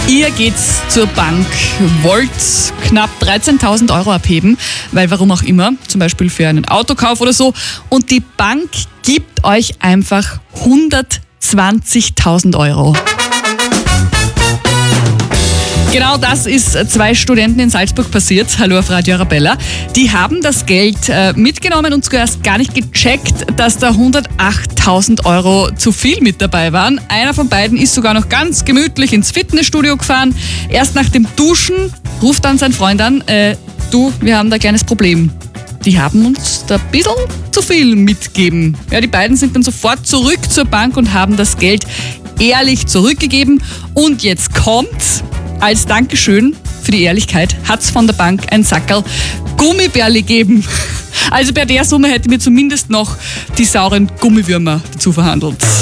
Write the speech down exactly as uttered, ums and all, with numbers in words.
Ihr geht zur Bank, wollt knapp dreizehntausend Euro abheben, weil warum auch immer, zum Beispiel für einen Autokauf oder so, und die Bank gibt euch einfach hundertzwanzigtausend Euro. Genau das ist zwei Studenten in Salzburg passiert. Hallo auf Radio Arabella. Die haben das Geld äh, mitgenommen und zuerst gar nicht gecheckt, dass da hundertachttausend Euro zu viel mit dabei waren. Einer von beiden ist sogar noch ganz gemütlich ins Fitnessstudio gefahren. Erst nach dem Duschen ruft dann sein Freund an, äh, du, wir haben da ein kleines Problem. Die haben uns da ein bisschen zu viel mitgegeben. Ja, die beiden sind dann sofort zurück zur Bank und haben das Geld ehrlich zurückgegeben. Und jetzt kommt's. Als Dankeschön für die Ehrlichkeit hat's von der Bank ein Sackerl Gummibärli gegeben. Also bei der Summe hätte mir zumindest noch die sauren Gummiwürmer dazu verhandelt.